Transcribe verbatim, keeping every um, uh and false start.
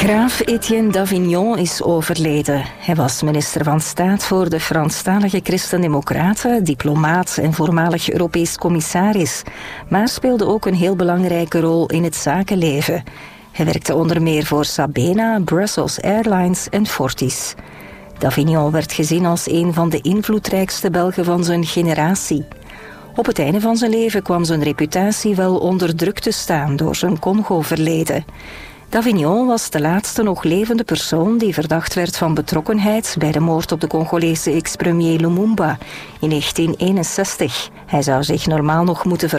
Graaf Etienne d'Avignon is overleden. Hij was minister van Staat voor de Franstalige Christen-Democraten, diplomaat en voormalig Europees commissaris, maar speelde ook een heel belangrijke rol in het zakenleven. Hij werkte onder meer voor Sabena, Brussels Airlines en Fortis. D'Avignon werd gezien als een van de invloedrijkste Belgen van zijn generatie. Op het einde van zijn leven kwam zijn reputatie wel onder druk te staan door zijn Congo-verleden. D'Avignon was de laatste nog levende persoon die verdacht werd van betrokkenheid bij de moord op de Congolese ex-premier Lumumba in negentien eenenzestig. Hij zou zich normaal nog moeten verantwoorden